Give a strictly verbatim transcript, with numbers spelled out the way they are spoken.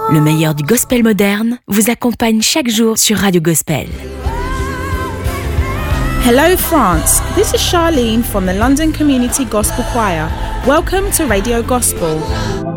Le meilleur du gospel moderne vous accompagne chaque jour sur Radio Gospel. Hello France, this is Charlene from the London Community Gospel Choir. Welcome to Radio Gospel.